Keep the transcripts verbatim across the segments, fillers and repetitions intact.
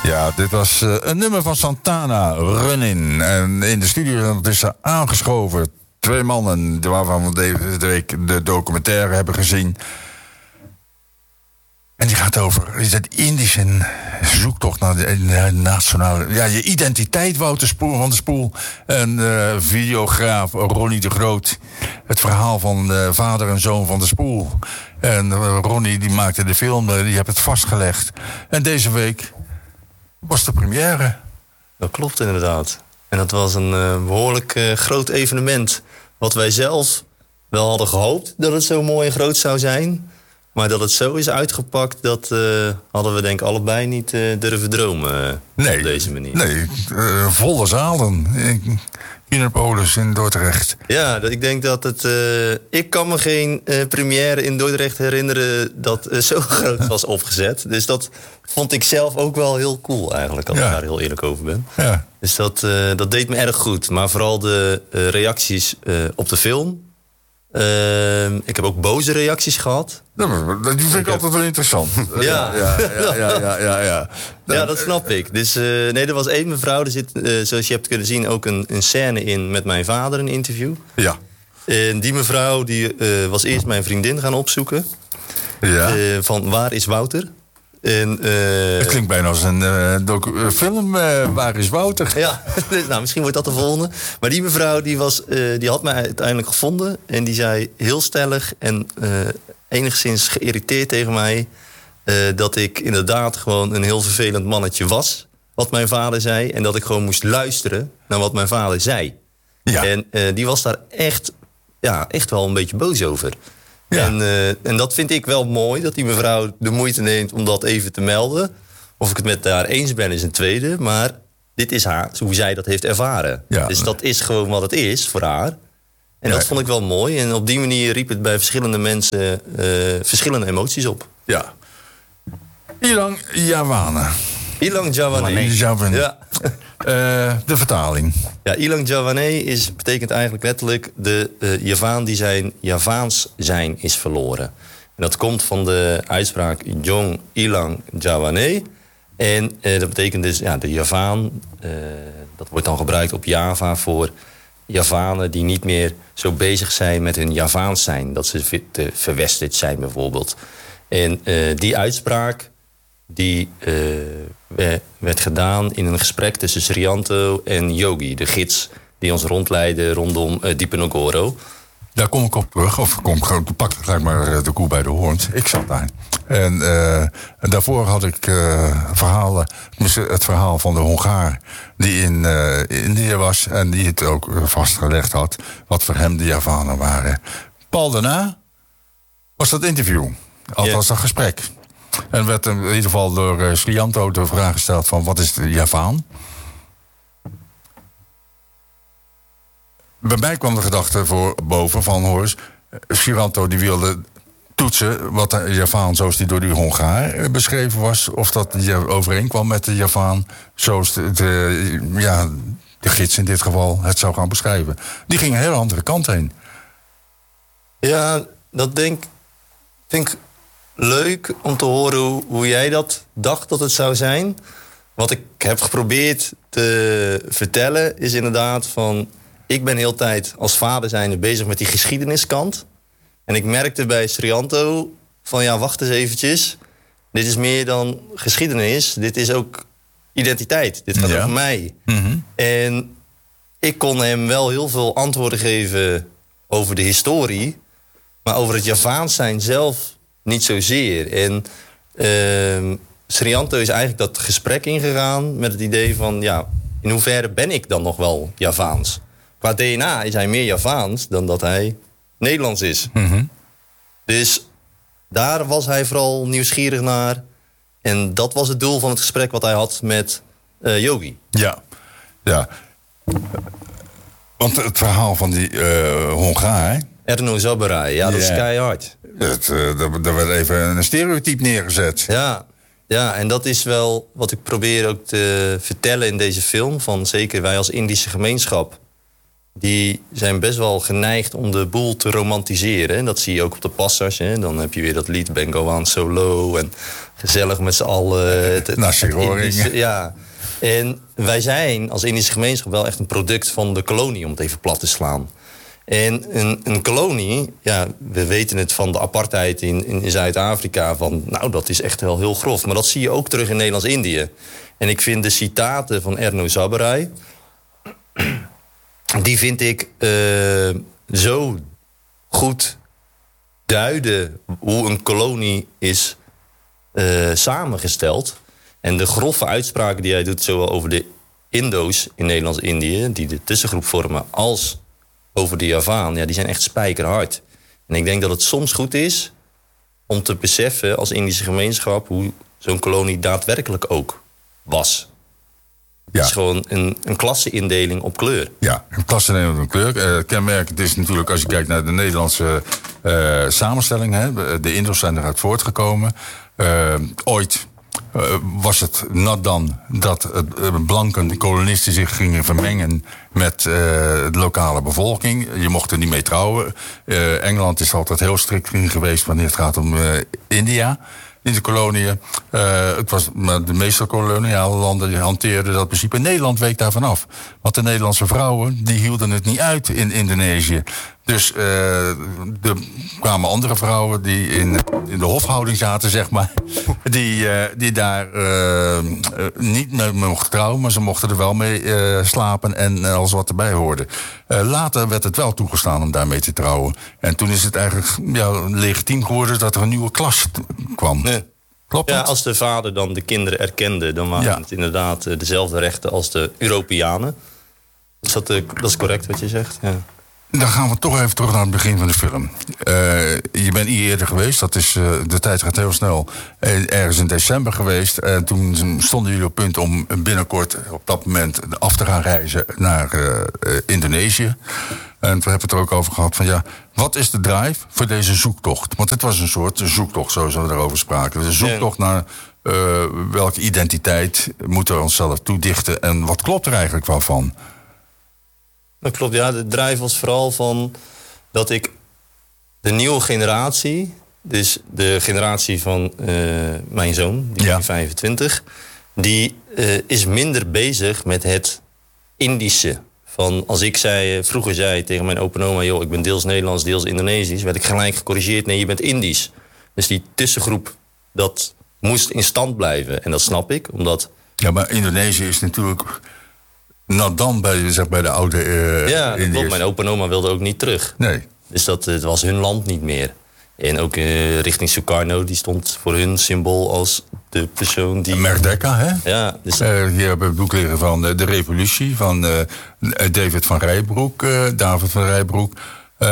Ja, dit was uh, een nummer van Santana, Run-In. En in de studio is er aangeschoven twee mannen waarvan we deze week de documentaire hebben gezien. En die gaat over het Indische zoektocht naar de, de nationale... Ja, je identiteit, Wouter Spoel van de Spoel. En uh, videograaf Ronnie de Groot. Het verhaal van uh, vader en zoon van de Spoel. En uh, Ronnie die maakte de film, uh, die heeft het vastgelegd. En deze week was de première. Dat klopt inderdaad. En dat was een uh, behoorlijk uh, groot evenement. Wat wij zelf wel hadden gehoopt dat het zo mooi en groot zou zijn. Maar dat het zo is uitgepakt, dat uh, hadden we denk ik allebei niet uh, durven dromen uh, nee, op deze manier. Nee, uh, volle zalen. Kinepolis in Dordrecht. Ja, ik denk dat het... Uh, ik kan me geen uh, première in Dordrecht herinneren dat uh, zo groot was opgezet. Dus dat vond ik zelf ook wel heel cool eigenlijk, als ja. ik daar heel eerlijk over ben. Ja. Dus dat, uh, dat deed me erg goed. Maar vooral de uh, reacties uh, op de film. Uh, ik heb ook boze reacties gehad. Dat vind ik, ik altijd wel interessant. Ja. Ja, ja, ja, ja, ja, ja. Ja, dat snap ik. Dus uh, nee, er was één mevrouw, er zit, uh, zoals je hebt kunnen zien, ook een, een scène in met mijn vader, een interview. Ja. En die mevrouw die uh, was eerst mijn vriendin gaan opzoeken. Ja. Uh, van waar is Wouter? En, uh, het klinkt bijna als een uh, docu- film, uh, waar is Wouter? Ja, nou, misschien wordt dat de volgende. Maar die mevrouw die was, uh, die had mij uiteindelijk gevonden. En die zei heel stellig en uh, enigszins geïrriteerd tegen mij... Uh, dat ik inderdaad gewoon een heel vervelend mannetje was. Wat mijn vader zei. En dat ik gewoon moest luisteren naar wat mijn vader zei. Ja. En uh, die was daar echt, ja, echt wel een beetje boos over. Ja. En, uh, en dat vind ik wel mooi, dat die mevrouw de moeite neemt om dat even te melden. Of ik het met haar eens ben is een tweede, maar dit is haar, hoe zij dat heeft ervaren. Ja. Dus dat is gewoon wat het is voor haar. En ja. dat vond ik wel mooi. En op die manier riep het bij verschillende mensen uh, verschillende emoties op. Ja. Ilang Jawane. Ilang Jawane. Ja. Uh, de vertaling. Ja, Ilang Jawane is, betekent eigenlijk letterlijk de uh, Javaan die zijn Javaans zijn is verloren. En dat komt van de uitspraak Jong Ilang Jawane. En uh, dat betekent dus ja, de Javaan. Uh, dat wordt dan gebruikt op Java voor Javanen die niet meer zo bezig zijn met hun Javaans zijn. Dat ze te verwesterd zijn bijvoorbeeld. En uh, die uitspraak die uh, werd gedaan in een gesprek tussen Srianto en Yogi, de gids die ons rondleidde rondom uh, Diponegoro. Daar kom ik op terug, of kom ik, pak ik gelijk maar de koe bij de hoorns. Ik zat daar. En uh, daarvoor had ik uh, verhalen, het verhaal van de Hongaar die in uh, Indië was en die het ook vastgelegd had, wat voor hem de Javanen waren. Paul daarna was dat interview, althans dat gesprek. En werd in ieder geval door uh, Srianto de vraag gesteld van wat is de Javaan? Bij mij kwam de gedachte voor boven van hoor, Srianto die wilde toetsen wat de Javaan zoals die door die Hongaar beschreven was, of dat die overeenkwam met de Javaan zoals de, de, ja, de gids in dit geval het zou gaan beschrijven. Die ging een hele andere kant heen. Ja, dat denk, denk ik leuk om te horen hoe, hoe jij dat dacht dat het zou zijn. Wat ik heb geprobeerd te vertellen is inderdaad van, ik ben heel de tijd als vader zijnde bezig met die geschiedeniskant. En ik merkte bij Srianto van ja, wacht eens eventjes. Dit is meer dan geschiedenis. Dit is ook identiteit. Dit gaat ja. over mij. Mm-hmm. En ik kon hem wel heel veel antwoorden geven over de historie. Maar over het Javaans zijn zelf niet zozeer. En uh, Srianto is eigenlijk dat gesprek ingegaan met het idee van ja, in hoeverre ben ik dan nog wel Javaans? Qua D N A is hij meer Javaans dan dat hij Nederlands is. Mm-hmm. Dus daar was hij vooral nieuwsgierig naar. En dat was het doel van het gesprek wat hij had met uh, Yogi. Ja, ja. Want het verhaal van die uh, Hongaar, Erno Zabarai, ja, dat yeah. is keihard. Het, uh, daar werd even een stereotype neergezet. Ja, ja, en dat is wel wat ik probeer ook te vertellen in deze film. Van zeker wij als Indische gemeenschap, die zijn best wel geneigd om de boel te romantiseren. En dat zie je ook op de passage. Hè. Dan heb je weer dat lied Ben Go On Solo. En gezellig met z'n allen. Het, het, Nasi het goreng. Indische, ja. En wij zijn als Indische gemeenschap wel echt een product van de kolonie, om het even plat te slaan. En een, een kolonie, ja, we weten het van de apartheid in, in Zuid-Afrika, van nou, dat is echt wel heel grof. Maar dat zie je ook terug in Nederlands-Indië. En ik vind de citaten van Erno Zaberij, die vind ik uh, zo goed duiden hoe een kolonie is uh, samengesteld. En de grove uitspraken die hij doet, zowel over de Indo's in Nederlands-Indië, die de tussengroep vormen, als over de Javaan, ja, die zijn echt spijkerhard. En ik denk dat het soms goed is om te beseffen als Indische gemeenschap hoe zo'n kolonie daadwerkelijk ook was. Ja. Het is gewoon een, een klasse-indeling op kleur. Ja, een klasse-indeling op kleur. Uh, kenmerkend is natuurlijk, als je kijkt naar de Nederlandse uh, samenstelling, hè, de Indo's zijn eruit voortgekomen. Uh, ooit Uh, was het nat dan dat uh, blanken, de kolonisten, zich gingen vermengen met uh, de lokale bevolking. Je mocht er niet mee trouwen. Uh, Engeland is altijd heel strikt in geweest wanneer het gaat om uh, India. In de koloniën. Uh, het was, maar de meeste koloniale landen die hanteerden dat principe. Nederland week daarvan af. Want de Nederlandse vrouwen die hielden het niet uit in Indonesië. Dus uh, er kwamen andere vrouwen die in, in de hofhouding zaten, zeg maar. Die, uh, die daar uh, uh, niet mee mochten trouwen, maar ze mochten er wel mee uh, slapen en uh, alles wat erbij hoorde. Uh, later werd het wel toegestaan om daarmee te trouwen. En toen is het eigenlijk ja, legitiem geworden dat er een nieuwe klas t- kwam. Nee. Klopt dat? Ja, als de vader dan de kinderen erkende, dan waren ja. het inderdaad uh, dezelfde rechten als de Europeanen. Dus dat, uh, dat is correct wat je zegt, ja. Dan gaan we toch even terug naar het begin van de film. Uh, je bent hier eerder geweest, dat is, uh, de tijd gaat heel snel. Uh, ergens in december geweest. En uh, toen stonden jullie op punt om binnenkort op dat moment af te gaan reizen naar uh, uh, Indonesië. En we hebben het er ook over gehad van ja, wat is de drive voor deze zoektocht? Want het was een soort zoektocht, zoals we erover spraken. Een zoektocht naar uh, welke identiteit moeten we onszelf toedichten en wat klopt er eigenlijk wel van? Dat klopt, ja. De drive was vooral van dat ik de nieuwe generatie, dus de generatie van uh, mijn zoon, die ja. is vijfentwintig, die uh, is minder bezig met het Indische. Van als ik zei, vroeger zei tegen mijn opa en oma, joh, ik ben deels Nederlands, deels Indonesisch, werd ik gelijk gecorrigeerd, nee, je bent Indisch. Dus die tussengroep, dat moest in stand blijven. En dat snap ik, omdat... Ja, maar Indonesië is natuurlijk... Nou, dan bij, zeg, bij de oude uh, ja, dat klopt. Mijn opa en oma wilden ook niet terug. Nee. Dus dat, het was hun land niet meer. En ook uh, richting Sukarno, die stond voor hun symbool als de persoon die... Merdeka, hè? Ja. Dus uh, hier hebben we het boek liggen van uh, De Revolutie, van uh, David van Rijbroek. Uh, David van Rijbroek. Uh,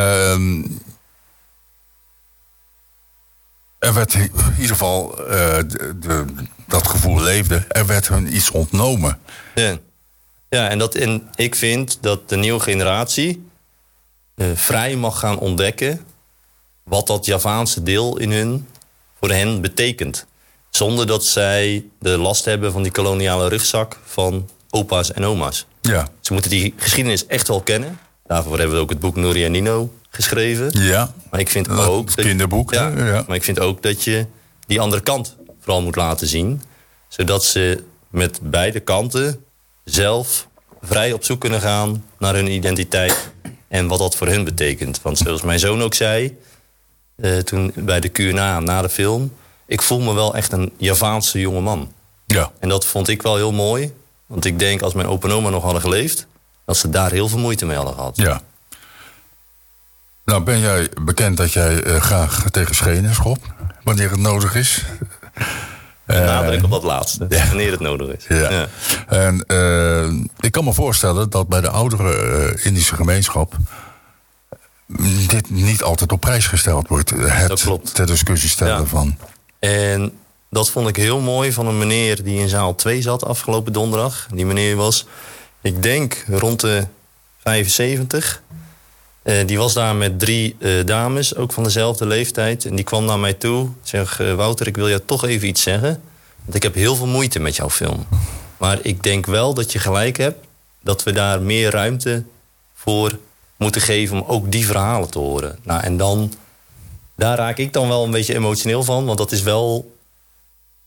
er werd in ieder geval, uh, de, de, dat gevoel leefde, er werd hun iets ontnomen. Ja. Ja, en, dat, en ik vind dat de nieuwe generatie uh, vrij mag gaan ontdekken wat dat Javaanse deel in hun voor hen betekent. Zonder dat zij de last hebben van die koloniale rugzak van opa's en oma's. Ja. Ze moeten die geschiedenis echt wel kennen. Daarvoor hebben we ook het boek Nouri en Nino geschreven. Ja, maar ik vind dat ook het dat, kinderboek. Ja, ja. Maar ik vind ook dat je die andere kant vooral moet laten zien. Zodat ze met beide kanten zelf vrij op zoek kunnen gaan naar hun identiteit en wat dat voor hun betekent. Want zoals mijn zoon ook zei, uh, toen bij de Q en A na de film, ik voel me wel echt een Javaanse jongeman. Ja. En dat vond ik wel heel mooi. Want ik denk, als mijn opa en oma nog hadden geleefd, dat ze daar heel veel moeite mee hadden gehad. Ja. Nou, ben jij bekend dat jij uh, graag tegen schenen schopt, wanneer het nodig is? Nadruk op dat laatste, ja. wanneer het nodig is. Ja. Ja. En uh, ik kan me voorstellen dat bij de oudere uh, Indische gemeenschap dit niet altijd op prijs gesteld wordt. Het ter discussie stellen ja. van. En dat vond ik heel mooi van een meneer die in zaal twee zat afgelopen donderdag. Die meneer was, ik denk, rond de vijfenzeventig. Uh, die was daar met drie uh, dames, ook van dezelfde leeftijd. En die kwam naar mij toe. Zeg, uh, Wouter, ik wil jou toch even iets zeggen. Want ik heb heel veel moeite met jouw film. Maar ik denk wel dat je gelijk hebt dat we daar meer ruimte voor moeten geven om ook die verhalen te horen. Nou, en dan, daar raak ik dan wel een beetje emotioneel van. Want dat is wel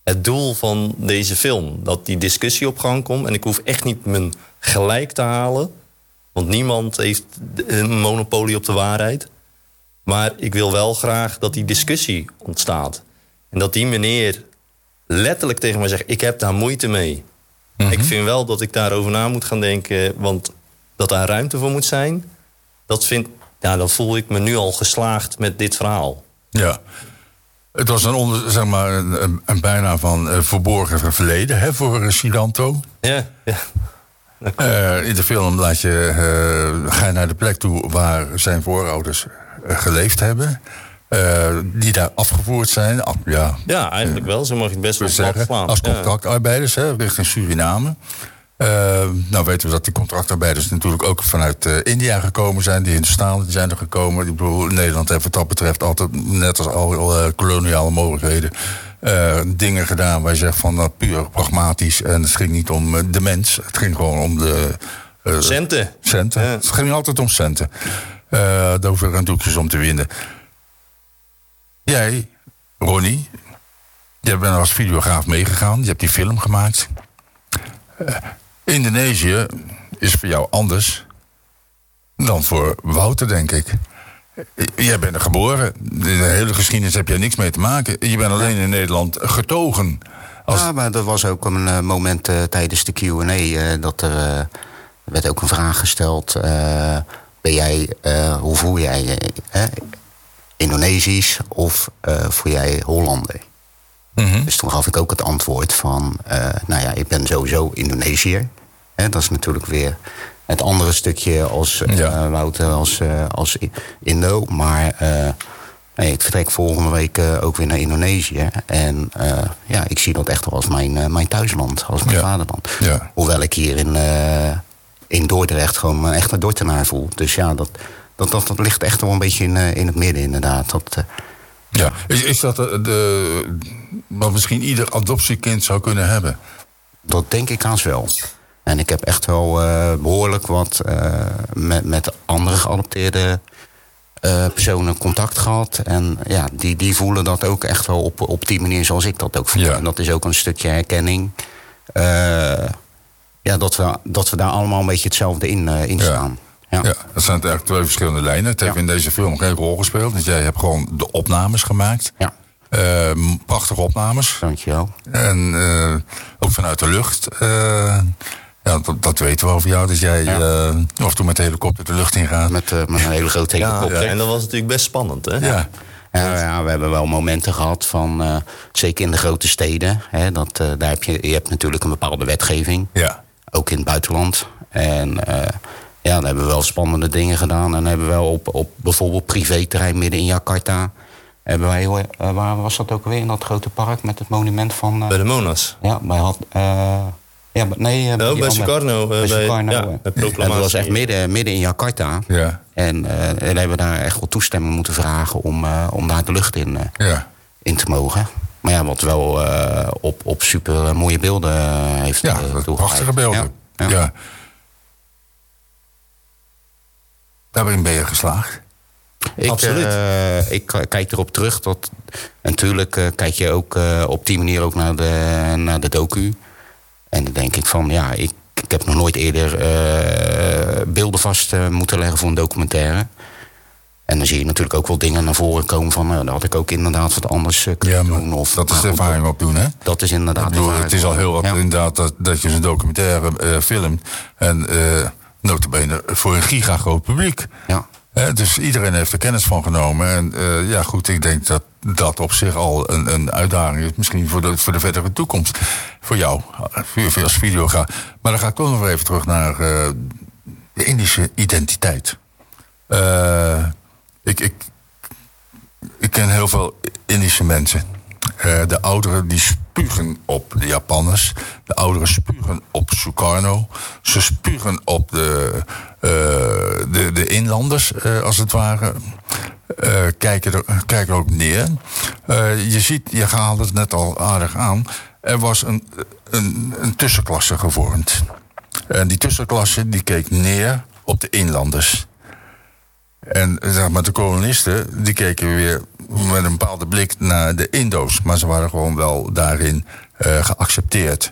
het doel van deze film. Dat die discussie op gang komt. En ik hoef echt niet mijn gelijk te halen. Want niemand heeft een monopolie op de waarheid. Maar ik wil wel graag dat die discussie ontstaat. En dat die meneer letterlijk tegen mij zegt... ik heb daar moeite mee. Mm-hmm. Ik vind wel dat ik daarover na moet gaan denken... want dat daar ruimte voor moet zijn... dat vind, ja, dan voel ik me nu al geslaagd met dit verhaal. Ja. Het was een, onder, zeg maar, een, een bijna van uh, verborgen verleden, hè, voor uh, Sidanto. Ja, ja. Uh, in de film laat je, uh, ga je naar de plek toe waar zijn voorouders uh, geleefd hebben. Uh, die daar afgevoerd zijn. Af, ja, ja, eigenlijk wel. Zo mag je het best wel zeggen, slaan. Als contractarbeiders, hè, richting Suriname. Uh, nou weten we dat die contractarbeiders natuurlijk ook vanuit uh, India gekomen zijn. Die Hindustanen zijn er gekomen. Ik bedoel, Nederland heeft wat dat betreft altijd, net als al uh, koloniale mogelijkheden... Uh, dingen gedaan waar je zegt van uh, puur pragmatisch. En het ging niet om uh, de mens. Het ging gewoon om de... Uh, centen. Centen. Ja. Het ging altijd om centen. Uh, daar hoef ik aan doekjes om te winnen. Jij, Ronnie, jij bent als videograaf meegegaan. Je hebt die film gemaakt. Uh, Indonesië is voor jou anders dan voor Wouter, denk ik. Jij bent er geboren. De hele geschiedenis heb jij niks mee te maken. Je bent alleen in Nederland getogen. Als... Ja, maar dat was ook een uh, moment uh, tijdens de Q en A... Uh, dat er uh, werd ook een vraag gesteld. Uh, ben jij, uh, hoe voel jij je? Uh, Indonesisch of uh, voel jij Hollander? Mm-hmm. Dus toen gaf ik ook het antwoord van... Uh, nou ja, ik ben sowieso Indonesiër. Hè, dat is natuurlijk weer het andere stukje als uh, ja. Wouter, als, uh, als Indo. Maar uh, nee, ik vertrek volgende week uh, ook weer naar Indonesië. En uh, ja, ik zie dat echt wel als mijn, uh, mijn thuisland, als mijn ja. vaderland. Ja. Hoewel ik hier in, uh, in Dordrecht gewoon een echte Dordtenaar voel. Dus ja, dat, dat, dat, dat ligt echt wel een beetje in, uh, in het midden inderdaad. Dat... Uh, Ja, is, is dat de, de, wat misschien ieder adoptiekind zou kunnen hebben? Dat denk ik haast wel. En ik heb echt wel uh, behoorlijk wat uh, met, met andere geadopteerde uh, personen contact gehad. En ja, die, die voelen dat ook echt wel op, op die manier zoals ik dat ook voel. Ja. En dat is ook een stukje herkenning. Uh, ja, dat we, dat we daar allemaal een beetje hetzelfde in, uh, in staan. Ja. Ja. ja, dat zijn eigenlijk twee verschillende lijnen. Het heeft ja. in deze film geen rol gespeeld. Dus jij hebt gewoon de opnames gemaakt. Ja. Uh, prachtige opnames. Dankjewel. En uh, ook vanuit de lucht. Uh, ja, dat, dat weten we over jou. Dus jij ja. uh, af en toe met de helikopter de lucht ingaat. Met, uh, met een hele grote helikopter. Ja, ja. En dat was natuurlijk best spannend, hè? Ja. Ja, ja, we hebben wel momenten gehad van, uh, zeker in de grote steden. Hè, dat, uh, daar heb je, je hebt natuurlijk een bepaalde wetgeving. Ja. Ook in het buitenland. En... Uh, Ja, dan hebben we wel spannende dingen gedaan. En hebben we wel op, op bijvoorbeeld privéterrein midden in Jakarta... hebben wij, uh, waar was dat ook weer? In dat grote park met het monument van... Uh, bij de Monas? Ja, bij... had. Uh, ja, nee, uh, oh, bij Sukarno. Bij Sukarno. Ja, en dat was echt midden, midden in Jakarta. Ja. En, uh, en hebben we daar echt wel toestemming moeten vragen... om, uh, om daar de lucht in, uh, ja. in te mogen. Maar ja, wat wel uh, op, op super mooie beelden heeft ja, uh, prachtige beelden. Ja. ja. ja. Daarin ben je geslaagd? Ik, Absoluut. Uh, ik kijk erop terug. Dat, natuurlijk uh, kijk je ook uh, op die manier ook naar de, naar de docu. En dan denk ik van, ja, ik, ik heb nog nooit eerder uh, beelden vast uh, moeten leggen voor een documentaire. En dan zie je natuurlijk ook wel dingen naar voren komen van... Uh, daar had ik ook inderdaad wat anders uh, kunnen ja, doen. Of, dat is de ervaring op doen, hè? Dat is inderdaad bedoel, het is al heel wat ja. inderdaad dat, dat je zo'n documentaire uh, filmt. En... Uh, notabene voor een gigagroot publiek. Ja. He, dus iedereen heeft er kennis van genomen. En uh, ja, goed, ik denk dat dat op zich al een, een uitdaging is. Misschien voor de, voor de verdere toekomst. Voor jou, voor als videograaf. Maar dan ga ik toch nog even terug naar uh, de Indische identiteit. Uh, ik, ik, ik ken heel veel Indische mensen. Uh, de ouderen die spugen op de Japanners. De ouderen spugen op Sukarno. Ze spugen op de, uh, de, de inlanders, uh, als het ware. Uh, kijken, er, kijken er ook neer. Uh, je ziet, je haalde het net al aardig aan. Er was een, een, een tussenklasse gevormd. En die tussenklasse die keek neer op de inlanders. En zeg maar, de kolonisten die keken weer met een bepaalde blik naar de Indo's. Maar ze waren gewoon wel daarin uh, geaccepteerd.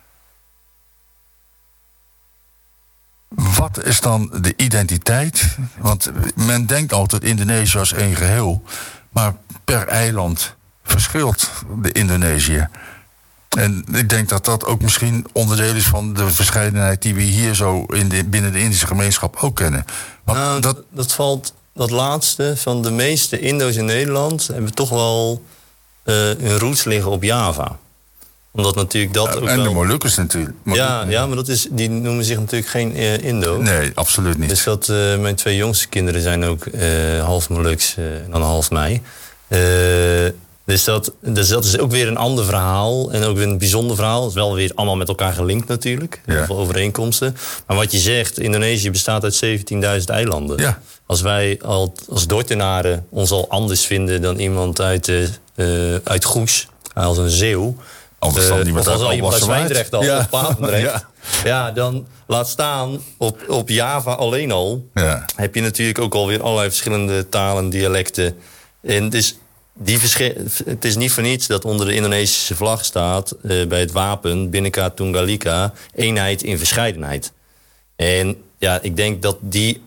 Wat is dan de identiteit? Want men denkt altijd Indonesië als één geheel. Maar per eiland verschilt de Indonesië. En ik denk dat dat ook misschien onderdeel is van de verscheidenheid die we hier zo in de, binnen de Indische gemeenschap ook kennen. Want nou, dat, dat valt, dat laatste van de meeste Indo's in Nederland hebben toch wel uh, hun roots liggen op Java. Omdat natuurlijk dat ook en wel... de Molukkers natuurlijk. Ja, ja, maar dat is, die noemen zich natuurlijk geen uh, Indo. Nee, absoluut niet. Dus dat, uh, mijn twee jongste kinderen zijn ook uh, half Moluks uh, en dan half mij. Uh, dus, dat, dus dat is ook weer een ander verhaal. En ook weer een bijzonder verhaal. Het is wel weer allemaal met elkaar gelinkt natuurlijk. Heel ja. veel overeenkomsten. Maar wat je zegt, Indonesië bestaat uit zeventienduizend eilanden. Ja. Als wij al, als Dordtenaren ons al anders vinden dan iemand uit, uh, uh, uit Goes, als een Zeeuw. Anders dan niemand uh, of als al iemand uit Zwijndrecht al, ja. of Papendrecht. Ja. ja, dan laat staan op, op Java alleen al. Ja. Heb je natuurlijk ook alweer allerlei verschillende talen, dialecten. En dus die verschil, het is niet voor niets dat onder de Indonesische vlag staat, uh, bij het wapen, Bhinneka Tunggal Ika, eenheid in verscheidenheid. En ja, ik denk dat die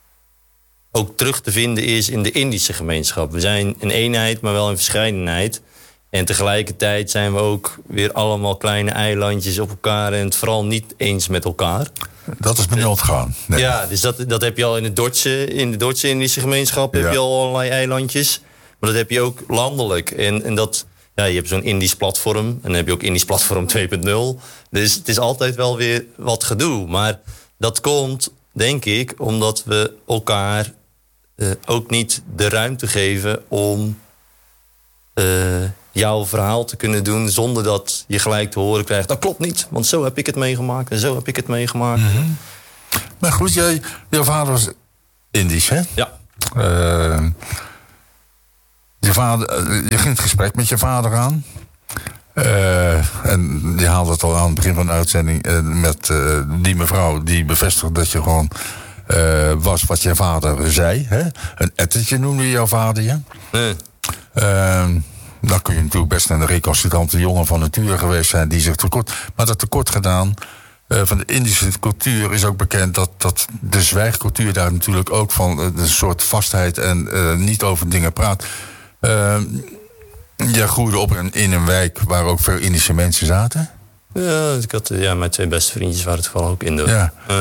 ook terug te vinden is in de Indische gemeenschap. We zijn een eenheid, maar wel in verscheidenheid. En tegelijkertijd zijn we ook weer allemaal kleine eilandjes op elkaar en het vooral niet eens met elkaar. Dat is me niet ontgaan. Nee. Ja, dus dat, dat heb je al in, het Dordtse, in de Dordtse Indische gemeenschap, ja. heb je al allerlei eilandjes. Maar dat heb je ook landelijk. En, en dat, ja, je hebt zo'n Indisch platform en dan heb je ook Indisch platform twee punt nul. Dus het is altijd wel weer wat gedoe. Maar dat komt, denk ik, omdat we elkaar uh, ook niet de ruimte geven om Uh, jouw verhaal te kunnen doen zonder dat je gelijk te horen krijgt. Dat klopt niet, want zo heb ik het meegemaakt en zo heb ik het meegemaakt. Mm-hmm. Maar goed, jij, jouw vader was Indisch, hè? Ja. Uh, je, vader, uh, je ging het gesprek met je vader aan. Uh, en je haalde het al aan het begin van de uitzending uh, met uh, die mevrouw die bevestigde dat je gewoon uh, was wat je vader zei. Hè? Een ettertje noemde jouw vader je. Nee. Uh, dan kun je natuurlijk best een recalcitrante jongen van nature geweest zijn die zich tekort. Maar dat tekort gedaan uh, van de Indische cultuur is ook bekend dat, dat de zwijgcultuur daar natuurlijk ook van uh, een soort vastheid en uh, niet over dingen praat. Uh, jij groeide op in, in een wijk waar ook veel Indische mensen zaten? Ja, ik had, ja mijn twee beste vriendjes waren toevallig ook Indo. Ja. Uh.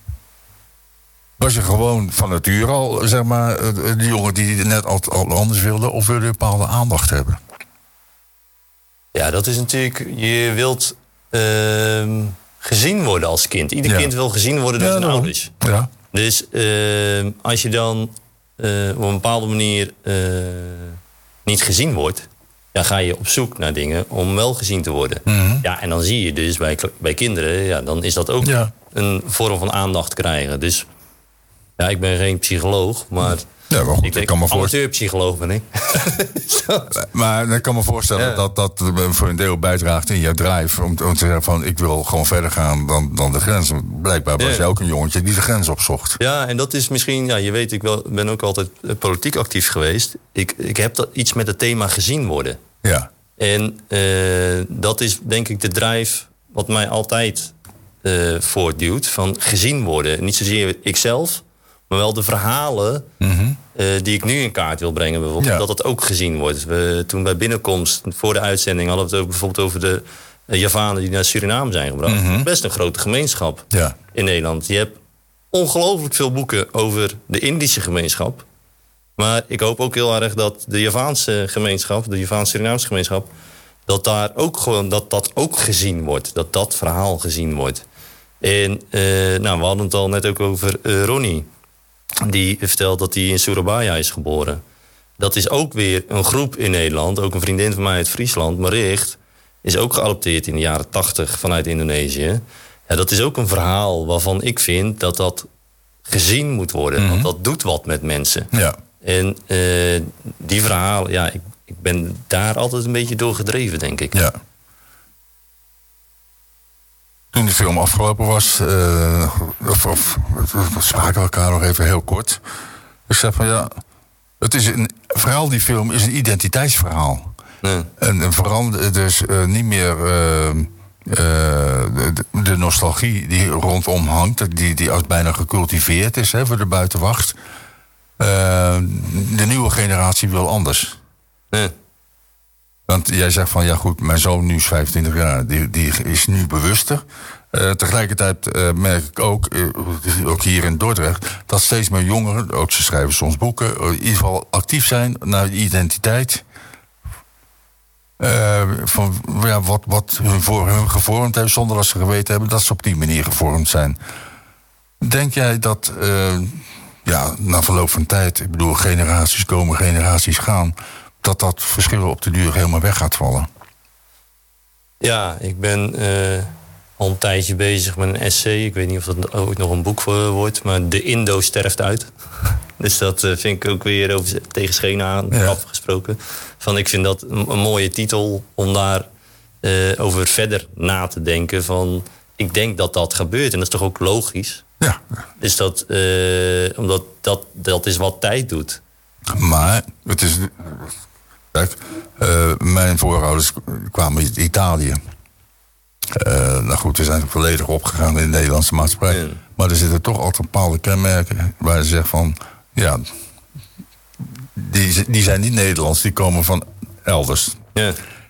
Was je gewoon van nature al, zeg maar, die jongen die net al, al anders wilde, of wilde je een bepaalde aandacht hebben? Ja, dat is natuurlijk, je wilt uh, gezien worden als kind. Ieder ja. kind wil gezien worden door ja, zijn ouders. Ja. Dus uh, als je dan uh, op een bepaalde manier uh, niet gezien wordt, dan ga je op zoek naar dingen om wel gezien te worden. Mm-hmm. Ja, en dan zie je dus bij, bij kinderen, ja, dan is dat ook ja. een vorm van aandacht krijgen. Dus ja, ik ben geen psycholoog, maar, ja, maar goed, ik denk, ik kan me amateurpsycholoog ben ik. Maar ik kan me voorstellen ja. dat dat voor een deel bijdraagt in jouw drive. Om, om te zeggen van, ik wil gewoon verder gaan dan, dan de grens. Blijkbaar was ja. jij ook een jongetje die de grens opzocht. Ja, en dat is misschien, ja, je weet, ik wel, ben ook altijd politiek actief geweest. Ik, ik heb dat iets met het thema gezien worden. Ja. En uh, dat is denk ik de drive wat mij altijd uh, voortduwt. Van gezien worden. Niet zozeer ikzelf, maar wel de verhalen mm-hmm. uh, die ik nu in kaart wil brengen. Bijvoorbeeld, ja. dat het ook gezien wordt. We, toen bij binnenkomst, voor de uitzending, hadden we het ook bijvoorbeeld over de uh, Javanen die naar Suriname zijn gebracht. Mm-hmm. Best een grote gemeenschap ja. in Nederland. Je hebt ongelooflijk veel boeken over de Indische gemeenschap. Maar ik hoop ook heel erg dat de Javaanse gemeenschap, de Javaans-Surinaamse gemeenschap, dat daar ook gewoon dat dat ook gezien wordt. Dat dat verhaal gezien wordt. En uh, nou, we hadden het al net ook over uh, Ronnie. Die vertelt dat hij in Surabaya is geboren. Dat is ook weer een groep in Nederland. Ook een vriendin van mij uit Friesland, Maricht, is ook geadopteerd in de jaren tachtig vanuit Indonesië. Ja, dat is ook een verhaal waarvan ik vind dat dat gezien moet worden. Mm-hmm. Want dat doet wat met mensen. Ja. En uh, die verhalen, ja, ik, ik ben daar altijd een beetje door gedreven, denk ik. Ja. Toen de film afgelopen was, uh, of, of, we spraken elkaar nog even heel kort. Ik zei van ja, Het is een verhaal, die film is een identiteitsverhaal. Nee. En, en vooral dus uh, niet meer uh, uh, de, de nostalgie die rondom hangt, die, die als bijna gecultiveerd is, hè, voor de buitenwacht. Uh, de nieuwe generatie wil anders. Nee. Want jij zegt van, ja goed, mijn zoon nu is vijfentwintig jaar, die, die is nu bewuster. Uh, tegelijkertijd uh, merk ik ook, uh, ook hier in Dordrecht, dat steeds meer jongeren, ook ze schrijven soms boeken, uh, in ieder geval actief zijn naar de identiteit. Uh, van ja, wat, wat hun voor hun gevormd heeft, zonder dat ze geweten hebben dat ze op die manier gevormd zijn. Denk jij dat, uh, ja, na verloop van tijd, ik bedoel, generaties komen, generaties gaan, dat dat verschil op de duur helemaal weg gaat vallen? Ja, ik ben uh, al een tijdje bezig met een essay. Ik weet niet of dat ooit nog een boek wordt, maar De Indo sterft uit. Dus dat uh, vind ik ook weer over, tegen schenen aan ja. afgesproken. Van, ik vind dat een, een mooie titel om daar uh, over verder na te denken. Van, ik denk dat dat gebeurt en dat is toch ook logisch? Ja. Dus dat, uh, omdat dat, dat is wat tijd doet. Maar het is... Kijk, uh, mijn voorouders kwamen uit Italië. Uh, nou goed, we zijn volledig opgegaan in de Nederlandse maatschappij. Ja. Maar er zitten toch altijd bepaalde kenmerken waar ze zeggen van... ja, die, die zijn niet Nederlands, die komen van elders. Ja.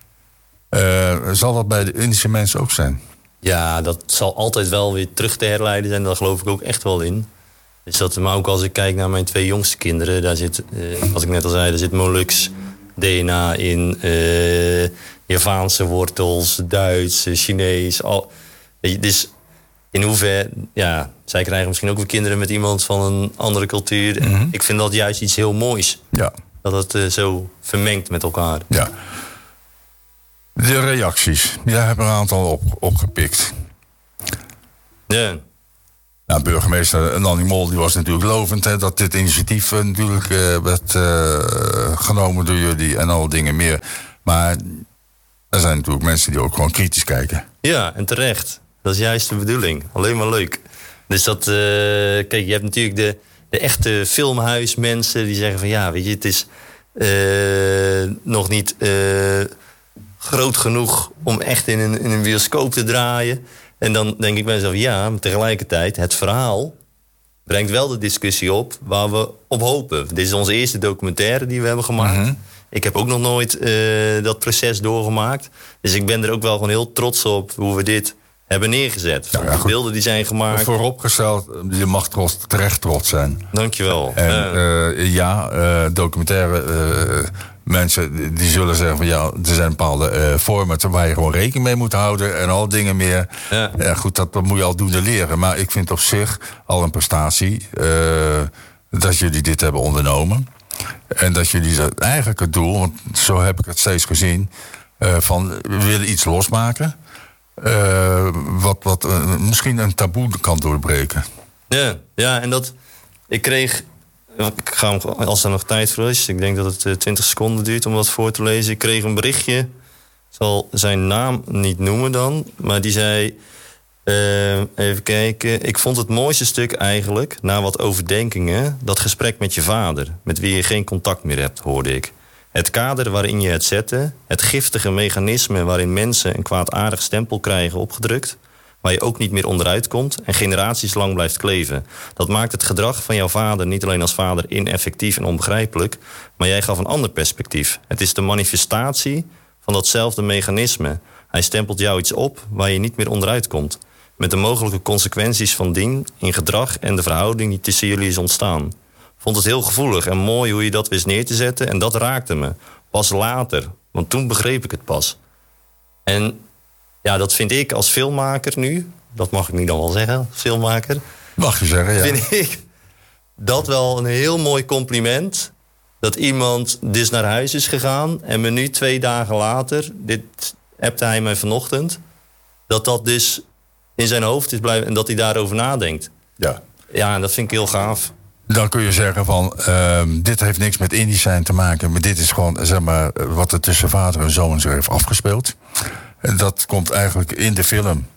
Uh, zal dat bij de Indische mensen ook zijn? Ja, dat zal altijd wel weer terug te herleiden zijn. Daar geloof ik ook echt wel in. Dus dat, maar ook als ik kijk naar mijn twee jongste kinderen... daar zit, uh, wat ik net al zei, daar zit Moluks D N A in... Uh, Javaanse wortels, Duits, Chinees. Al, weet je, dus in hoeverre... Ja, zij krijgen misschien ook weer kinderen met iemand van een andere cultuur. Mm-hmm. Ik vind dat juist iets heel moois. Ja. Dat het uh, zo vermengt met elkaar. Ja. De reacties. Jij hebt er een aantal op, opgepikt. Ja. Nou, burgemeester Nanny Mol die was natuurlijk lovend... Hè, dat dit initiatief uh, natuurlijk uh, werd uh, genomen door jullie... en al dingen meer. Maar er zijn natuurlijk mensen die ook gewoon kritisch kijken. Ja, en terecht. Dat is juist de bedoeling. Alleen maar leuk. Dus dat... Uh, kijk, je hebt natuurlijk de, de echte filmhuismensen... die zeggen van ja, weet je, het is uh, nog niet uh, groot genoeg... om echt in een, in een bioscoop te draaien... En dan denk ik bij mezelf, ja, maar tegelijkertijd... het verhaal brengt wel de discussie op waar we op hopen. Dit is onze eerste documentaire die we hebben gemaakt. Mm-hmm. Ik heb ook nog nooit uh, dat proces doorgemaakt. Dus ik ben er ook wel gewoon heel trots op hoe we dit hebben neergezet. Ja, ja, de beelden die zijn gemaakt. Vooropgesteld, je mag trots, terecht trots zijn. Dankjewel. En uh, ja, uh, documentaire... Uh, mensen die zullen zeggen van ja, er zijn bepaalde uh, formats waar je gewoon rekening mee moet houden en al dingen meer. Ja. Ja, goed, dat, dat moet je al doen leren. Maar ik vind op zich al een prestatie uh, dat jullie dit hebben ondernomen. En dat jullie dat eigenlijk het doel, want zo heb ik het steeds gezien, uh, van we willen iets losmaken. Uh, wat wat uh, misschien een taboe kan doorbreken. Ja, ja, en dat ik kreeg. Ik ga hem, als er nog tijd voor is, ik denk dat het uh, twintig seconden duurt om dat voor te lezen. Ik kreeg een berichtje, ik zal zijn naam niet noemen dan, maar die zei, uh, even kijken, ik vond het mooiste stuk eigenlijk, na wat overdenkingen, dat gesprek met je vader, met wie je geen contact meer hebt, hoorde ik. Het kader waarin je het zette, het giftige mechanisme waarin mensen een kwaadaardig stempel krijgen opgedrukt, waar je ook niet meer onderuit komt en generaties lang blijft kleven. Dat maakt het gedrag van jouw vader niet alleen als vader ineffectief en onbegrijpelijk, maar jij gaf een ander perspectief. Het is de manifestatie van datzelfde mechanisme. Hij stempelt jou iets op waar je niet meer onderuit komt, met de mogelijke consequenties van dien in gedrag en de verhouding die tussen jullie is ontstaan. Ik vond het heel gevoelig en mooi hoe je dat wist neer te zetten en dat raakte me. Pas later, want toen begreep ik het pas. En ja, dat vind ik als filmmaker nu, dat mag ik niet dan wel zeggen, filmmaker. Mag je zeggen, ja. Vind ik dat wel een heel mooi compliment. Dat iemand dus naar huis is gegaan en me nu twee dagen later, dit appte hij mij vanochtend, dat dat dus in zijn hoofd is blijven en dat hij daarover nadenkt. Ja. Ja, en dat vind ik heel gaaf. Dan kun je zeggen van, uh, dit heeft niks met Indisch zijn te maken, maar dit is gewoon, zeg maar, wat er tussen vader en zoon zich heeft afgespeeld. En dat komt eigenlijk in de film.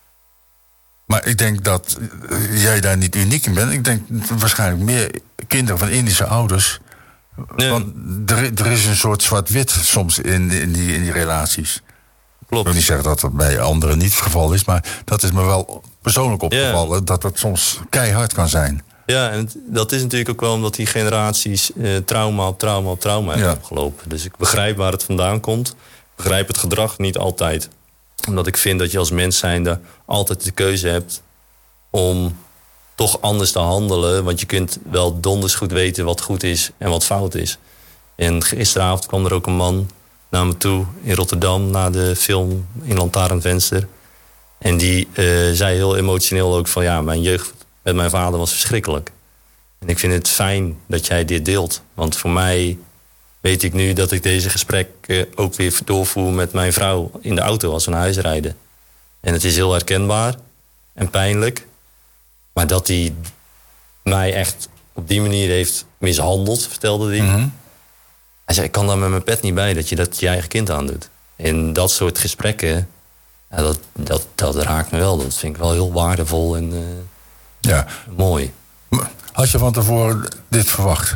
Maar ik denk dat jij daar niet uniek in bent. Ik denk waarschijnlijk meer kinderen van Indische ouders Nee. Want er, er is een soort zwart-wit soms in, in, die, in die relaties. Klopt. Ik wil niet zeggen dat dat bij anderen niet het geval is, maar dat is me wel persoonlijk opgevallen, ja. dat het soms keihard kan zijn. Ja, en het, dat is natuurlijk ook wel omdat die generaties eh, trauma op trauma op trauma hebben ja. opgelopen. Dus ik begrijp waar het vandaan komt. Ik begrijp het gedrag niet altijd. Omdat ik vind dat je als mens zijnde altijd de keuze hebt om toch anders te handelen. Want je kunt wel donders goed weten wat goed is en wat fout is. En gisteravond kwam er ook een man naar me toe in Rotterdam na de film in Lantaarnvenster. En die uh, zei heel emotioneel ook van ja, mijn jeugd met mijn vader was verschrikkelijk. En ik vind het fijn dat jij dit deelt. Want voor mij weet ik nu dat ik deze gesprekken ook weer doorvoer met mijn vrouw in de auto als we naar huis rijden. En het is heel herkenbaar en pijnlijk. Maar dat hij mij echt op die manier heeft mishandeld, vertelde hij. Mm-hmm. Hij zei, ik kan daar met mijn pet niet bij dat je dat je eigen kind aandoet. En dat soort gesprekken, ja, dat, dat, dat raakt me wel. Dat vind ik wel heel waardevol en uh, ja. mooi. Had je van tevoren dit verwacht?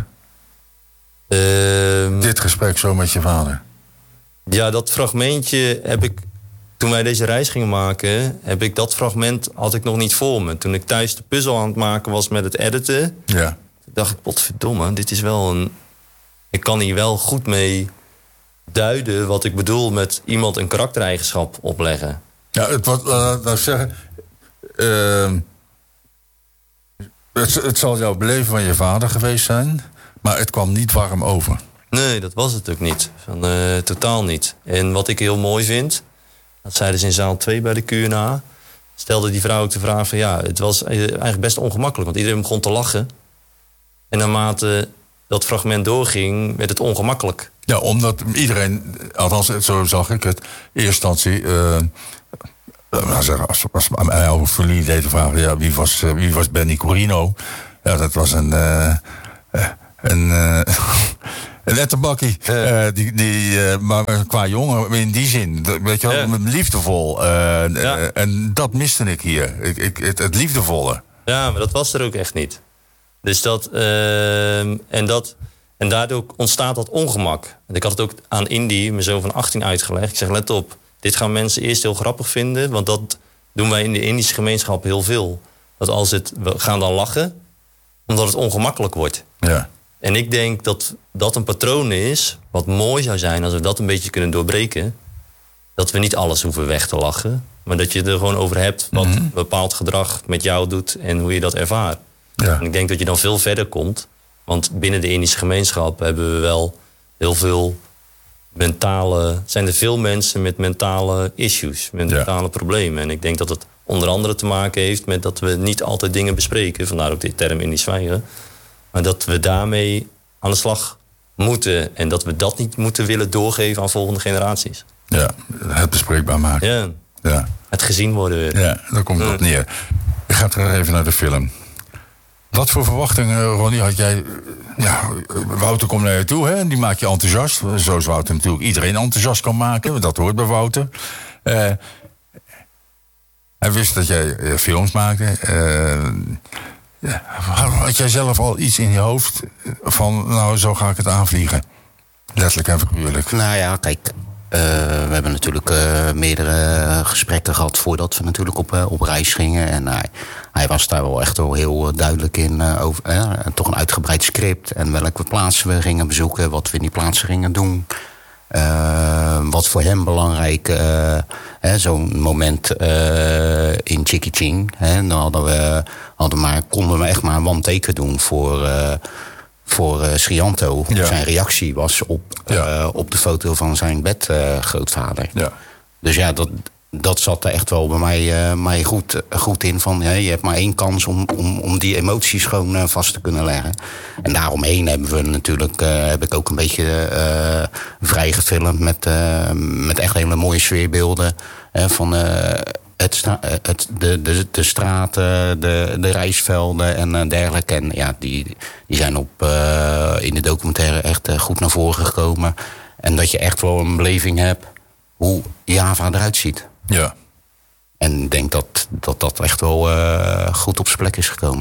Uh, dit gesprek zo met je vader? Ja, dat fragmentje heb ik... Toen wij deze reis gingen maken, heb ik dat fragment had ik nog niet voor me. Toen ik thuis de puzzel aan het maken was met het editen, ja. dacht ik, potverdomme, dit is wel een... Ik kan hier wel goed mee duiden wat ik bedoel met iemand een karaktereigenschap opleggen. Ja, het wat, uh, nou zeggen... Uh, het, het zal jouw beleven van je vader geweest zijn, maar het kwam niet warm over. Nee, dat was het ook niet. Van, uh, totaal niet. En wat ik heel mooi vind, dat zeiden ze in zaal twee bij de Q en A, stelde die vrouw ook de vraag van ja, het was eigenlijk best ongemakkelijk, want iedereen begon te lachen. En naarmate dat fragment doorging, werd het ongemakkelijk. Ja, omdat iedereen, althans zo zag ik het, in eerste instantie, uh, nou zeggen, als, als aan mij over familie deed te vragen, ja, wie was, uh, wie was Benny Corino? Ja, dat was een, uh, een, uh, een ettenbakkie. Ja. Uh, die, die, uh, maar qua jongen, in die zin, weet je wel, ja. liefdevol. Uh, ja. uh, en dat miste ik hier, ik, ik, het, het liefdevolle. Ja, maar dat was er ook echt niet. Dus dat, uh, en dat, en daardoor ontstaat dat ongemak. En ik had het ook aan Indy, mijn zoon van achttien, uitgelegd. Ik zeg, let op, dit gaan mensen eerst heel grappig vinden, want dat doen wij in de Indische gemeenschap heel veel. Dat als het, we gaan dan lachen, omdat het ongemakkelijk wordt. Ja. En ik denk dat dat een patroon is, wat mooi zou zijn als we dat een beetje kunnen doorbreken. Dat we niet alles hoeven weg te lachen, maar dat je er gewoon over hebt wat mm-hmm. bepaald gedrag met jou doet en hoe je dat ervaart. Ja. En ik denk dat je dan veel verder komt. Want binnen de Indische gemeenschap hebben we wel heel veel mentale... zijn er veel mensen met mentale issues, met ja. mentale problemen. En ik denk dat het onder andere te maken heeft met dat we niet altijd dingen bespreken. Vandaar ook de term Indisch zwijgen. Maar dat we daarmee aan de slag moeten. En dat we dat niet moeten willen doorgeven aan volgende generaties. Ja, het bespreekbaar maken. Ja, ja. Het gezien worden weer. Ja, daar komt het ja. op neer. Ik ga terug even naar de film. Wat voor verwachtingen, Ronnie, had jij... Ja, Wouter komt naar je toe, hè? Die maakt je enthousiast. Zoals Wouter natuurlijk iedereen enthousiast kan maken. Dat hoort bij Wouter. Uh, hij wist dat jij uh, films maakte. Uh, ja, had jij zelf al iets in je hoofd van... nou, zo ga ik het aanvliegen? Letterlijk en figuurlijk. Nou ja, kijk... Uh, we hebben natuurlijk uh, meerdere gesprekken gehad voordat we natuurlijk op, uh, op reis gingen. En uh, hij was daar wel echt wel heel uh, duidelijk in. Uh, over, uh, toch een uitgebreid script. En welke plaatsen we gingen bezoeken. Wat we in die plaatsen gingen doen. Uh, wat voor hem belangrijk. Uh, uh, Zo'n moment uh, in Chikiching. Uh, dan hadden we, hadden maar, konden we echt maar een one-taker doen voor... Uh, voor uh, Srianto. Ja. Zijn reactie was op, ja. uh, op de foto van zijn bedgrootvader. Uh, ja. Dus ja, dat, dat zat er echt wel bij mij, uh, mij goed, goed in. Van, ja, je hebt maar één kans om, om, om die emoties gewoon uh, vast te kunnen leggen. En daaromheen hebben we natuurlijk, uh, heb ik ook een beetje uh, vrij gefilmd met, uh, met echt hele mooie sfeerbeelden. Uh, van... Uh, Het stra- het, de, de, de straten, de, de reisvelden en dergelijke. En ja, die, die zijn op, uh, in de documentaire echt uh, goed naar voren gekomen. En dat je echt wel een beleving hebt hoe Java eruit ziet. Ja. En ik denk dat dat, dat echt wel uh, goed op zijn plek is gekomen.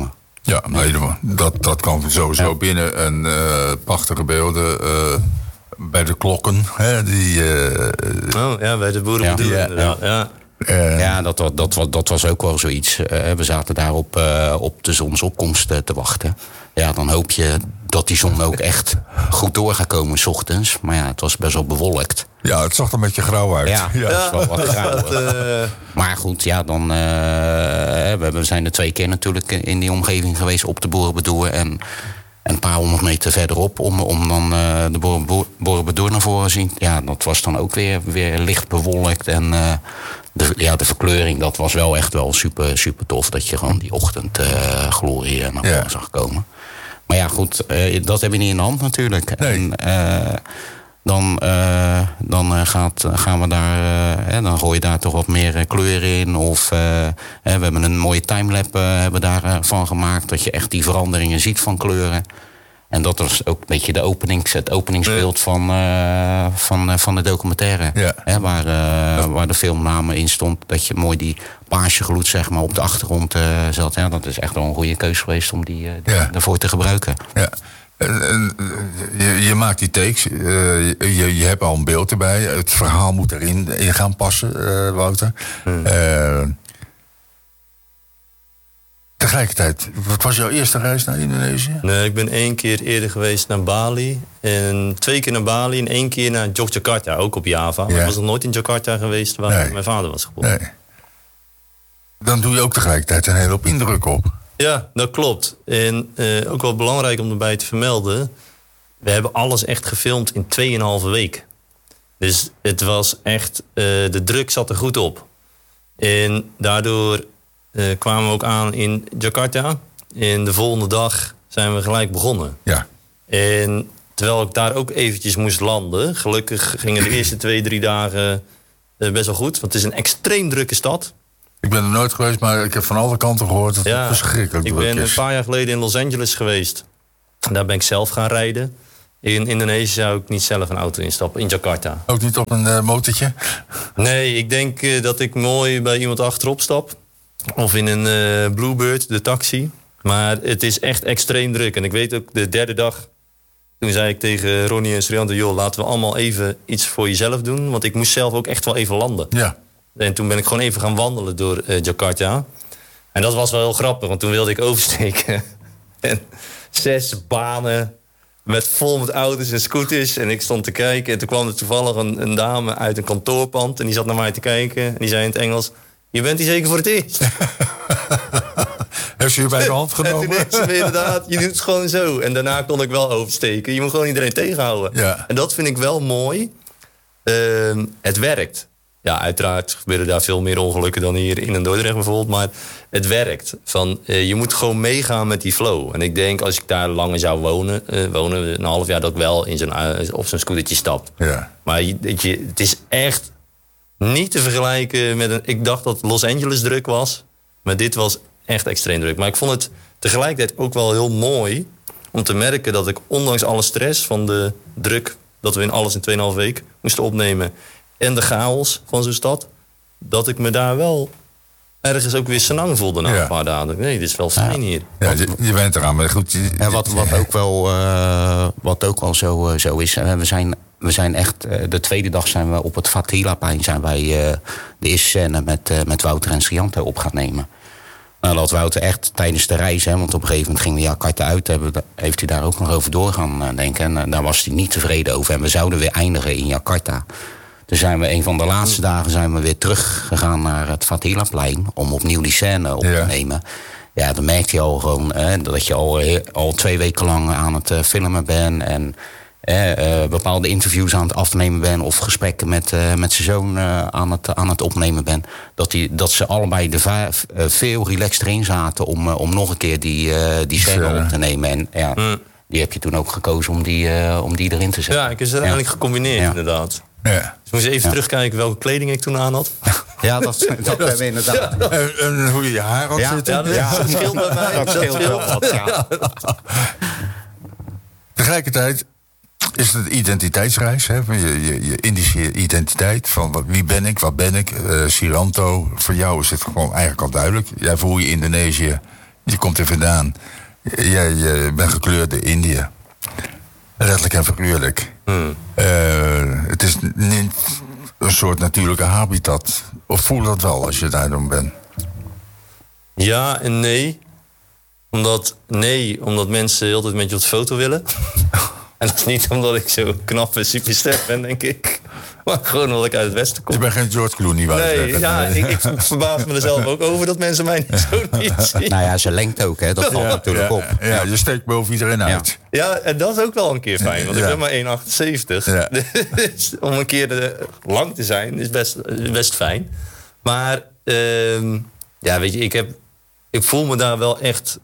Ja, nee, dat, dat kan sowieso ja. binnen. En uh, prachtige beelden uh, bij de klokken. Hè, die, uh, oh ja, bij de boerenbedoeling. Ja, inderdaad. Ja. Ja. Uh, ja, dat, dat, dat, dat was ook wel zoiets. Uh, we zaten daar op, uh, op de zonsopkomst uh, te wachten. Ja, dan hoop je dat die zon ook echt goed door gaat komen 's ochtends. Maar ja, het was best wel bewolkt. Ja, het zag er een beetje grauw uit. Ja, ja. Dat was wel wat grauw. uh... Maar goed, ja, dan... Uh, we, we zijn er twee keer natuurlijk in die omgeving geweest op de Boerenbedoer. En, en een paar honderd meter verderop om, om dan uh, de Boerenbedoer naar voren te zien. Ja, dat was dan ook weer, weer licht bewolkt. En uh, de, ja, de verkleuring, dat was wel echt wel super, super tof. Dat je gewoon die ochtendglorie uh, naar voren ja. zag komen. Maar ja, goed, uh, dat heb je niet in de hand natuurlijk. Nee. En, uh, dan uh, dan uh, gaat, gaan we daar, uh, eh, dan gooi je daar toch wat meer uh, kleur in. Of uh, eh, we hebben een mooie timelap uh, hebben daar, uh, van gemaakt. Dat je echt die veranderingen ziet van kleuren. En dat was ook een beetje de openings, het openingsbeeld ja. van, uh, van, uh, van de documentaire. Ja. Hè, waar, uh, ja. waar de filmnamen in stond. Dat je mooi die paarse gloed zeg maar, op de achtergrond uh, zat. Ja, dat is echt wel een goede keuze geweest om die, uh, die ja. daarvoor te gebruiken. Ja. En, en, je, je maakt die takes, uh, je, je hebt al een beeld erbij. Het verhaal moet erin in gaan passen, uh, Wouter. Hmm. Uh, tegelijkertijd, wat was jouw eerste reis naar Indonesië? Nee, ik ben één keer eerder geweest naar Bali. En twee keer naar Bali en één keer naar Yogyakarta, ook op Java. Maar ja. ik was nog nooit in Jakarta geweest waar nee. mijn vader was geboren. Nee. Dan doe je ook tegelijkertijd een hele hoop indruk op. Ja, dat klopt. En uh, ook wel belangrijk om erbij te vermelden. We hebben alles echt gefilmd in tweeënhalve week. Dus het was echt, uh, de druk zat er goed op. En daardoor uh, kwamen we ook aan in Jakarta. En de volgende dag zijn we gelijk begonnen. Ja. En terwijl ik daar ook eventjes moest landen. Gelukkig gingen de eerste twee, drie dagen uh, best wel goed. Want het is een extreem drukke stad. Ik ben er nooit geweest, maar ik heb van alle kanten gehoord dat het ja, verschrikkelijk druk is. Ik ben een paar jaar geleden in Los Angeles geweest. Daar ben ik zelf gaan rijden. In Indonesië zou ik niet zelf een auto instappen, in Jakarta. Ook niet op een uh, motortje? Nee, ik denk uh, dat ik mooi bij iemand achterop stap. Of in een uh, Bluebird, de taxi. Maar het is echt extreem druk. En ik weet ook, de derde dag, toen zei ik tegen Ronnie en Sriante, joh, laten we allemaal even iets voor jezelf doen. Want ik moest zelf ook echt wel even landen. Ja. En toen ben ik gewoon even gaan wandelen door uh, Jakarta. En dat was wel heel grappig, want toen wilde ik oversteken. En zes banen met vol met auto's en scooters. En ik stond te kijken en toen kwam er toevallig een, een dame uit een kantoorpand. En die zat naar mij te kijken en die zei in het Engels, je bent hier zeker voor het eerst. Heb je je bij de hand genomen? En toen zei inderdaad, je doet het gewoon zo. En daarna kon ik wel oversteken. Je moet gewoon iedereen tegenhouden. Ja. En dat vind ik wel mooi. Uh, het werkt. Ja, uiteraard gebeuren daar veel meer ongelukken dan hier in een Dordrecht bijvoorbeeld. Maar het werkt. Van, uh, je moet gewoon meegaan met die flow. En ik denk, als ik daar langer zou wonen, uh, wonen een half jaar, dat ik wel in zo'n, uh, op zo'n scootertje stap. Ja. Maar je, je, het is echt niet te vergelijken met een... Ik dacht dat Los Angeles druk was. Maar dit was echt extreem druk. Maar ik vond het tegelijkertijd ook wel heel mooi om te merken dat ik ondanks alle stress van de druk, dat we in alles in tweeënhalve week moesten opnemen, en de chaos van zo'n stad, dat ik me daar wel ergens ook weer senang voelde na ja. een paar dagen. Nee, dit is wel fijn ja. hier. Ja, je, je bent eraan, maar goed. Je, ja, wat, wat ook wel, uh, wat ook wel zo, uh, zo is, uh, we zijn, we zijn echt, uh, de tweede dag zijn we op het Fatila-plein, zijn wij uh, de eerste scène met, uh, met Wouter en Sriante op gaan nemen. Nou, dat Wouter echt tijdens de reis, hè, want op een gegeven moment gingen we Jakarta uit, hebben, heeft hij daar ook nog over door gaan uh, denken. En uh, daar was hij niet tevreden over. En we zouden weer eindigen in Jakarta. Dus zijn we een van de laatste dagen zijn we weer teruggegaan naar het Fatila-plein om opnieuw die scène op te ja. nemen. Ja, dan merkte je al gewoon hè, dat je al, al twee weken lang aan het uh, filmen bent en uh, bepaalde interviews aan het afnemen bent of gesprekken met, uh, met zijn zoon uh, aan, het, aan het opnemen bent. Dat, die, dat ze allebei de va- uh, veel relaxed erin zaten om, uh, om nog een keer die, uh, die scène ja. op te nemen. En ja, mm. die heb je toen ook gekozen om die, uh, om die erin te zetten. Ja, ik heb ze uiteindelijk ja. gecombineerd ja. inderdaad. Ja. Dus moest je even ja. terugkijken welke kleding ik toen aan had. Ja, dat, dat hebben we inderdaad. Ja. En, en hoe je je haar had ja. zitten. Ja, dat, ja. dat scheelt bij mij. Dat, dat scheelt wel wat, ja. Tegelijkertijd is het een identiteitsreis. Hè? Je, je, je Indische identiteit. Van wat, wie ben ik, wat ben ik. Uh, Sriante, voor jou is het gewoon eigenlijk al duidelijk. Jij voel je Indonesië Je komt er vandaan. Jij je bent gekleurd door Indië. Letterlijk en figuurlijk. Hmm. Uh, het is niet een soort natuurlijke habitat. Of voel dat wel als je daar dan bent? Ja en nee. Omdat, nee, omdat mensen heel tijd met je op de foto willen. En dat is niet omdat ik zo knap en supersterk ben, denk ik. Maar gewoon omdat ik uit het westen kom. Je bent geen George Clooney, waar Nee, zeggen. ja, ik, ik verbaas me er zelf ook over dat mensen mij niet zo niet zien. Nou ja, ze lengt ook, hè. Dat valt Ja, natuurlijk ja, op. Ja, je steekt boven iedereen uit. Ja, en dat is ook wel een keer fijn, want Ja. ik ben maar één komma achtenzeventig. Ja. Dus om een keer eh, lang te zijn is best, best fijn. Maar ehm, ja, weet je, ik, heb, ik voel me daar wel echt...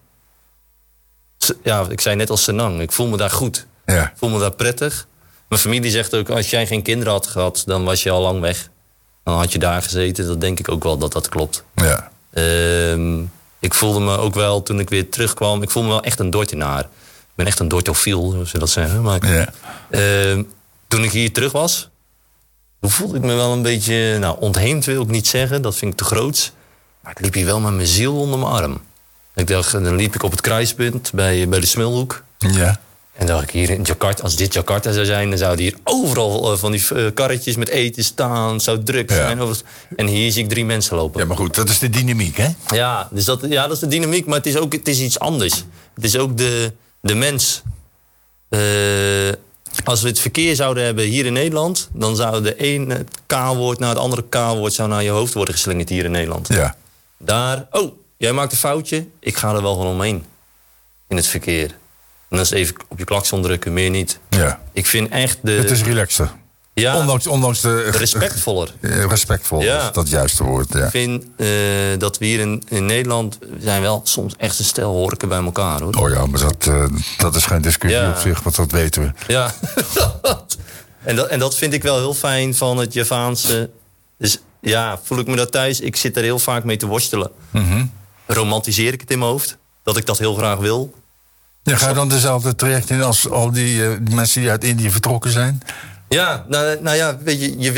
Ja, ik zei net als Senang, ik voel me daar goed. Ja. Ik voel me daar prettig. Mijn familie zegt ook, als jij geen kinderen had gehad, dan was je al lang weg. Dan had je daar gezeten, dat denk ik ook wel dat dat klopt. Ja. Ehm, ik voelde me ook wel, toen ik weer terugkwam... ik voelde me wel echt een Dordtenaar. Ik ben echt een Dordtofiel, zoals ze dat zeggen. Maar Ja. ehm, toen ik hier terug was... toen voelde ik me wel een beetje... nou, ontheemd wil ik niet zeggen, dat vind ik te groots. Maar ik liep hier wel met mijn ziel onder mijn arm. Ik dacht, dan liep ik op het kruispunt bij, bij de Smilhoek. Ja. En dacht ik hier in Jakarta, als dit Jakarta zou zijn... dan zouden hier overal uh, van die uh, karretjes met eten staan. Het zou druk Ja. zijn. En hier zie ik drie mensen lopen. Ja, maar goed, dat is de dynamiek, hè? Ja, dus dat, ja, dat is de dynamiek, maar het is ook het is iets anders. Het is ook de, de mens. Uh, als we het verkeer zouden hebben hier in Nederland... dan zou de ene K-woord naar het andere K-woord... zou naar je hoofd worden geslingerd hier in Nederland. Ja. Daar, oh, jij maakt een foutje, ik ga er wel gewoon omheen. In het verkeer. En dan is het even op je klakson drukken, meer niet. Ja. Ik vind echt de... Het is relaxter. ja, Ondanks, ondanks de... respectvoller. Eh, Respectvol, Ja. is dat het juiste woord, ja. Ik vind uh, dat we hier in, in Nederland... zijn wel soms echt een stel horken bij elkaar, hoor. Oh ja, maar dat, uh, dat is geen discussie Ja. op zich, want dat weten we. Ja, en, dat, en dat vind ik wel heel fijn van het Javaanse. Dus ja, voel ik me daar thuis? Ik zit er heel vaak mee te worstelen. Mm-hmm. Romantiseer ik het in mijn hoofd? Dat ik dat heel graag wil? Ja, ga je dan dezelfde traject in als al die, uh, die mensen die uit Indië vertrokken zijn? Ja, nou, nou ja, weet je, je